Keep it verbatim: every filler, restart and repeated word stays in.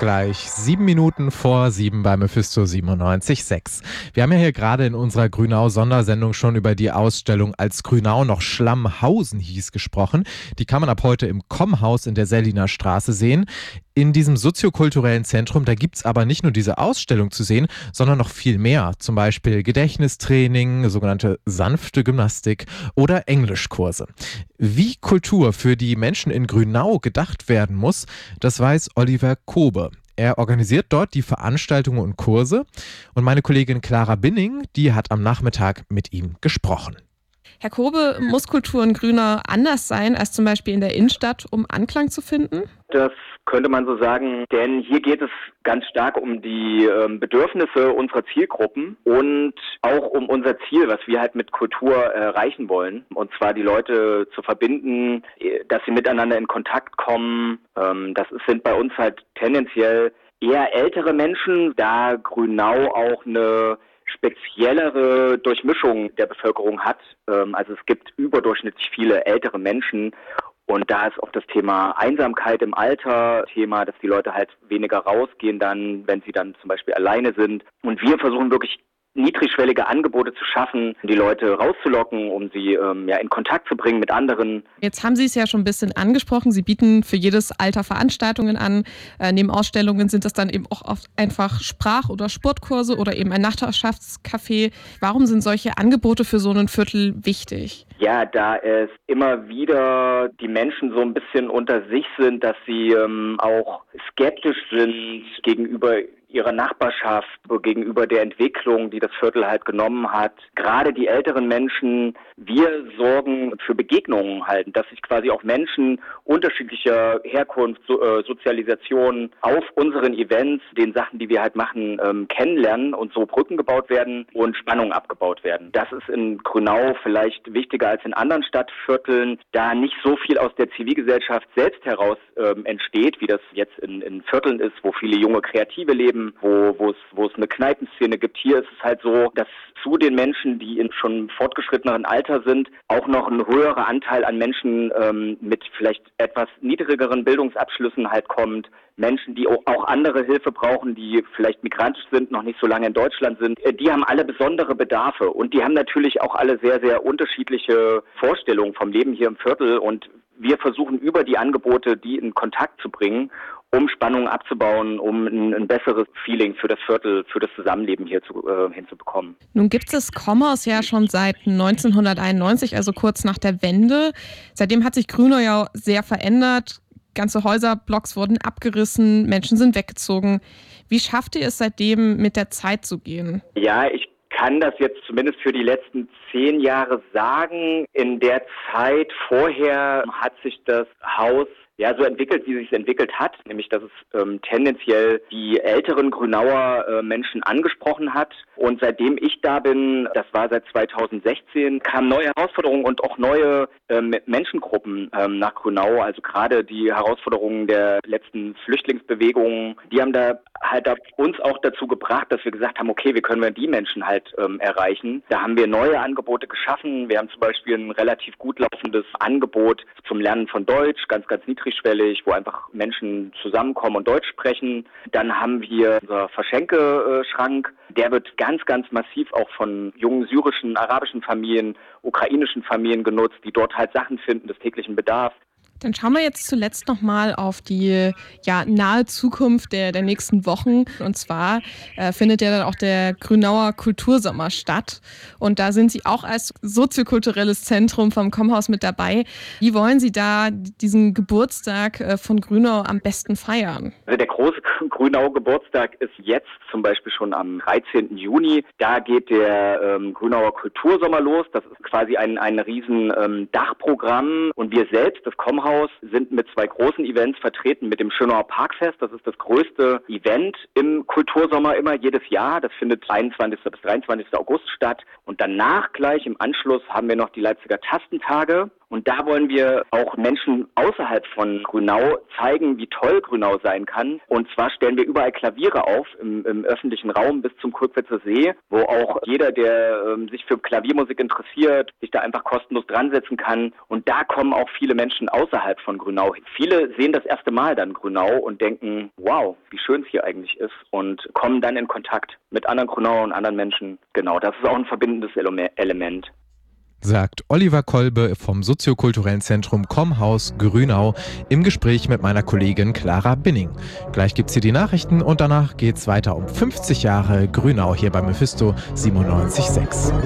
gleich. Sieben Minuten vor sieben bei Mephisto siebenundneunzig Komma sechs. Wir haben ja hier gerade in unserer Grünau-Sondersendung schon über die Ausstellung Als Grünau noch Schlammhausen hieß gesprochen. Die kann man ab heute im Kommhaus in der Selliner Straße sehen. In diesem soziokulturellen Zentrum, da gibt's aber nicht nur diese Ausstellung zu sehen, sondern noch viel mehr. Zum Beispiel Gedächtnistraining, sogenannte sanfte Gymnastik oder Englischkurse. Wie Kultur für die Menschen in Grünau gedacht werden muss, das weiß Oliver Kobe. Er organisiert dort die Veranstaltungen und Kurse. Und meine Kollegin Clara Binning, die hat am Nachmittag mit ihm gesprochen. Herr Kobe, muss Kultur in Grünau anders sein als zum Beispiel in der Innenstadt, um Anklang zu finden? Das könnte man so sagen, denn hier geht es ganz stark um die ähm, Bedürfnisse unserer Zielgruppen und auch um unser Ziel, was wir halt mit Kultur erreichen wollen. Und zwar die Leute zu verbinden, dass sie miteinander in Kontakt kommen. Ähm, das sind bei uns halt tendenziell eher ältere Menschen, da Grünau auch eine speziellere Durchmischung der Bevölkerung hat. Also es gibt überdurchschnittlich viele ältere Menschen und da ist auch das Thema Einsamkeit im Alter Thema, dass die Leute halt weniger rausgehen dann, wenn sie dann zum Beispiel alleine sind. Und wir versuchen wirklich niedrigschwellige Angebote zu schaffen, die Leute rauszulocken, um sie ähm, ja in Kontakt zu bringen mit anderen. Jetzt haben Sie es ja schon ein bisschen angesprochen. Sie bieten für jedes Alter Veranstaltungen an. Äh, neben Ausstellungen sind das dann eben auch oft einfach Sprach- oder Sportkurse oder eben ein Nachbarschaftscafé. Warum sind solche Angebote für so ein Viertel wichtig? Ja, da es immer wieder die Menschen so ein bisschen unter sich sind, dass sie ähm, auch skeptisch sind gegenüber ihrer Nachbarschaft, gegenüber der Entwicklung, die das Viertel halt genommen hat. Gerade die älteren Menschen, wir sorgen für Begegnungen halt, dass sich quasi auch Menschen unterschiedlicher Herkunft, so, äh, Sozialisation auf unseren Events, den Sachen, die wir halt machen, ähm, kennenlernen und so Brücken gebaut werden und Spannungen abgebaut werden. Das ist in Grünau vielleicht wichtiger als in anderen Stadtvierteln, da nicht so viel aus der Zivilgesellschaft selbst heraus ähm, entsteht, wie das jetzt in, in Vierteln ist, wo viele junge Kreative leben, wo wo es wo es eine Kneipenszene gibt. Hier ist es halt so, dass zu den Menschen, die in schon fortgeschritteneren Alter sind, auch noch ein höherer Anteil an Menschen ähm, mit vielleicht etwas niedrigeren Bildungsabschlüssen halt kommt. Menschen, die auch andere Hilfe brauchen, die vielleicht migrantisch sind, noch nicht so lange in Deutschland sind, die haben alle besondere Bedarfe und die haben natürlich auch alle sehr, sehr unterschiedliche Vorstellungen vom Leben hier im Viertel und wir versuchen über die Angebote, die in Kontakt zu bringen, um Spannungen abzubauen, um ein, ein besseres Feeling für das Viertel, für das Zusammenleben hier zu, äh, hinzubekommen. Nun gibt es das Kommhaus ja schon seit neunzehnhunderteinundneunzig, also kurz nach der Wende. Seitdem hat sich Grünau ja sehr verändert. Ganze Häuserblocks wurden abgerissen, Menschen sind weggezogen. Wie schafft ihr es seitdem, mit der Zeit zu gehen? Ja, ich kann das jetzt zumindest für die letzten zehn Jahre sagen. In der Zeit vorher hat sich das Haus ja so entwickelt, wie es sich entwickelt hat, nämlich dass es ähm, tendenziell die älteren Grünauer äh, Menschen angesprochen hat. Und seitdem ich da bin, das war seit zweitausendsechzehn, kamen neue Herausforderungen und auch neue ähm, Menschengruppen ähm, nach Grünau. Also gerade die Herausforderungen der letzten Flüchtlingsbewegungen, die haben da halt uns auch dazu gebracht, dass wir gesagt haben, okay, wie können wir die Menschen halt ähm, erreichen? Da haben wir neue Angebote geschaffen. Wir haben zum Beispiel ein relativ gut laufendes Angebot zum Lernen von Deutsch, ganz, ganz niedrigschwellig, wo einfach Menschen zusammenkommen und Deutsch sprechen. Dann haben wir unser Verschenke-Schrank. Der wird ganz, ganz massiv auch von jungen syrischen, arabischen Familien, ukrainischen Familien genutzt, die dort halt Sachen finden des täglichen Bedarfs. Dann schauen wir jetzt zuletzt nochmal auf die ja, nahe Zukunft der, der nächsten Wochen. Und zwar äh, findet ja dann auch der Grünauer Kultursommer statt. Und da sind Sie auch als soziokulturelles Zentrum vom Kommhaus mit dabei. Wie wollen Sie da diesen Geburtstag äh, von Grünau am besten feiern? Also der große Grünauer Geburtstag ist jetzt zum Beispiel schon am dreizehnten Juni. Da geht der ähm, Grünauer Kultursommer los. Das ist quasi ein, ein riesen ähm, Dachprogramm. Und wir selbst, das Kommhaus, sind mit zwei großen Events vertreten, mit dem Schönauer Parkfest. Das ist das größte Event im Kultursommer immer jedes Jahr. Das findet einundzwanzigsten bis dreiundzwanzigsten August statt. Und danach gleich im Anschluss haben wir noch die Leipziger Tastentage. Und da wollen wir auch Menschen außerhalb von Grünau zeigen, wie toll Grünau sein kann. Und zwar stellen wir überall Klaviere auf im, im öffentlichen Raum bis zum Kurkwitzer See, wo auch jeder, der ähm, sich für Klaviermusik interessiert, sich da einfach kostenlos dran setzen kann. Und da kommen auch viele Menschen außerhalb von Grünau. Viele sehen das erste Mal dann Grünau und denken, wow, wie schön es hier eigentlich ist, und kommen dann in Kontakt mit anderen Grünauer und anderen Menschen. Genau, das ist auch ein verbindendes Element. Sagt Oliver Kolbe vom soziokulturellen Zentrum Kommhaus Grünau im Gespräch mit meiner Kollegin Clara Binning. Gleich gibt's hier die Nachrichten und danach geht's weiter um fünfzig Jahre Grünau hier bei Mephisto siebenundneunzig Komma sechs.